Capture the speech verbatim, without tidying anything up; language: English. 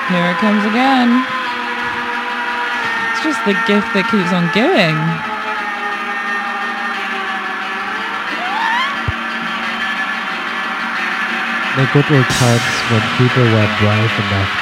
Here it comes again. It's just the gift that keeps on giving. The good old times when people were brave enough